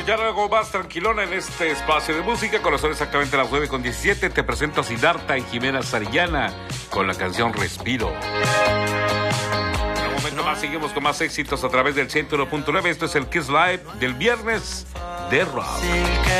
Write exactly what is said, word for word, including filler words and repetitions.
Ya luego más tranquilona en este espacio de música, con las horas exactamente a las nueve con diecisiete, te presento a Siddhartha y Jimena Sarillana con la canción Respiro. En un momento más seguimos con más éxitos a través del ciento uno punto nueve. Esto es el Kiss Live del viernes de rock.